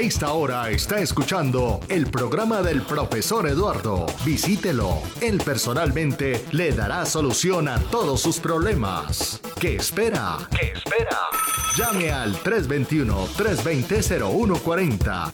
esta hora está escuchando el programa del profesor Eduardo. Visítelo. Él personalmente le dará solución a todos sus problemas. ¿Qué espera? ¿Qué espera? Llame al 321-320-0140.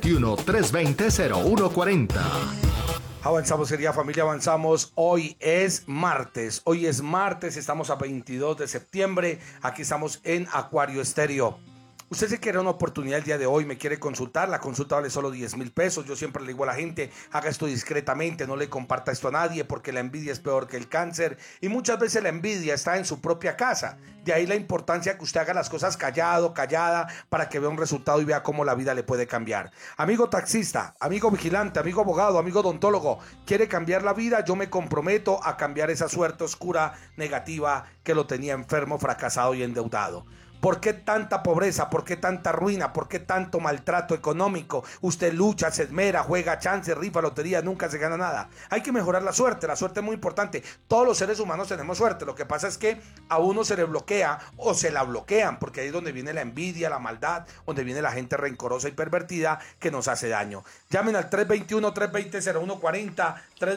321-320-0140. Avanzamos, querida familia, avanzamos. Hoy es martes, estamos a 22 de septiembre. Aquí estamos en Acuario Estéreo. Usted se quiere una oportunidad el día de hoy, me quiere consultar, la consulta vale solo 10,000 pesos. Yo siempre le digo a la gente, haga esto discretamente, no le comparta esto a nadie, porque la envidia es peor que el cáncer, y muchas veces la envidia está en su propia casa. De ahí la importancia que usted haga las cosas callado, callada, para que vea un resultado y vea cómo la vida le puede cambiar. Amigo taxista, amigo vigilante, amigo abogado, amigo odontólogo, ¿quiere cambiar la vida? Yo me comprometo a cambiar esa suerte oscura, negativa, que lo tenía enfermo, fracasado y endeudado. ¿Por qué tanta pobreza? ¿Por qué tanta ruina? ¿Por qué tanto maltrato económico? Usted lucha, se esmera, juega chance, rifa, lotería, nunca se gana nada. Hay que mejorar la suerte es muy importante. Todos los seres humanos tenemos suerte. Lo que pasa es que a uno se le bloquea o se la bloquean, porque ahí es donde viene la envidia, la maldad, donde viene la gente rencorosa y pervertida que nos hace daño. Llamen al 321-320-0140,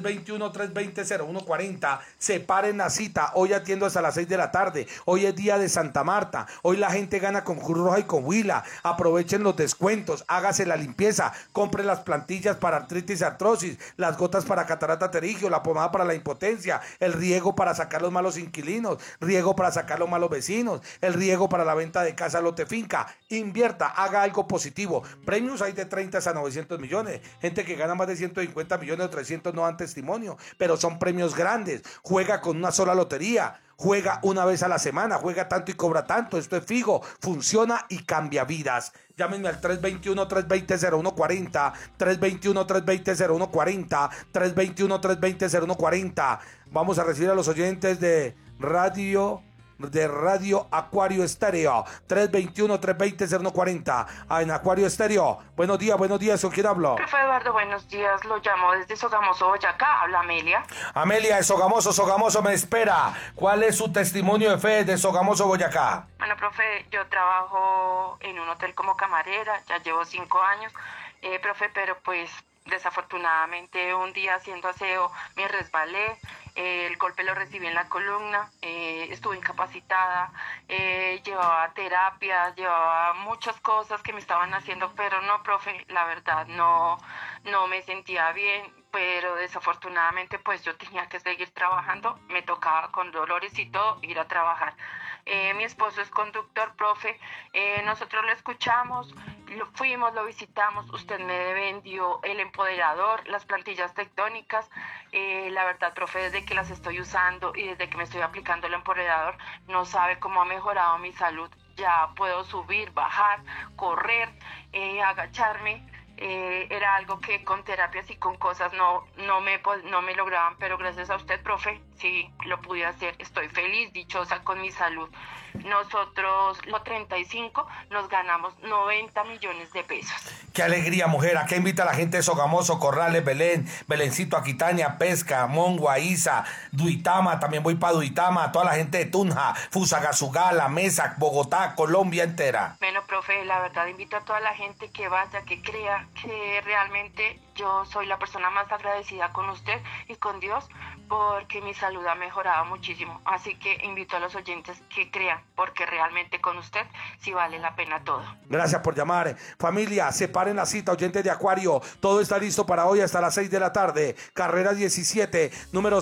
321-320-0140. Separen la cita. Hoy atiendo hasta las 6 de la tarde. Hoy es día de Santa Marta. Hoy la gente gana con Cruz Roja y con Huila. Aprovechen los descuentos, hágase la limpieza, compre las plantillas para artritis y artrosis, las gotas para catarata pterigio, la pomada para la impotencia, el riego para sacar los malos inquilinos, riego para sacar los malos vecinos, el riego para la venta de casa, lote, finca. Invierta, haga algo positivo. Premios hay de 30 a 900 millones. Gente que gana más de 150 millones o 300 no dan testimonio, pero son premios grandes. Juega con una sola lotería. Juega una vez a la semana, juega tanto y cobra tanto. Esto es fijo, funciona y cambia vidas. Llámenme al 321-320-0140, 321-320-0140, 321-320-0140. Vamos a recibir a los oyentes de Radio Acuario Estéreo, 321-320-0140. En Acuario Estéreo. Buenos días, ¿con quién hablo? Profe Eduardo, buenos días, lo llamo desde Sogamoso, Boyacá, habla Amelia. Amelia de Sogamoso me espera. ¿Cuál es su testimonio de fe de Sogamoso, Boyacá? Bueno, profe, yo trabajo en un hotel como camarera, ya llevo 5 años, profe, pero pues desafortunadamente un día haciendo aseo me resbalé, el golpe lo recibí en la columna, estuve incapacitada, llevaba terapia, llevaba muchas cosas que me estaban haciendo, pero no, profe, la verdad no me sentía bien, pero desafortunadamente pues yo tenía que seguir trabajando, me tocaba con dolores y todo ir a trabajar. Mi esposo es conductor, profe, nosotros lo escuchamos, lo visitamos, usted me vendió el empoderador, las plantillas tectónicas, la verdad, profe, desde que las estoy usando y desde que me estoy aplicando el empoderador, no sabe cómo ha mejorado mi salud. Ya puedo subir, bajar, correr, agacharme. Era algo que con terapias y con cosas no me lograban, pero gracias a usted, profe, sí lo pude hacer. Estoy feliz, dichosa con mi salud. Nosotros, los 35, nos ganamos 90 millones de pesos. ¡Qué alegría, mujer! ¿A qué invita a la gente de Sogamoso, Corrales, Belén, Belencito, Aquitania, Pesca, Mongua, Isa, Duitama? También voy para Duitama. Toda la gente de Tunja, Fusagasugá, Mesa, Bogotá, Colombia entera. Bueno, profe, la verdad invito a toda la gente que vaya, que crea que realmente yo soy la persona más agradecida con usted y con Dios, porque mi salud ha mejorado muchísimo. Así que invito a los oyentes que crean, porque realmente con usted sí vale la pena todo. Gracias por llamar. Familia, separen la cita, oyentes de Acuario. Todo está listo para hoy hasta las 6 de la tarde. Carrera 17, número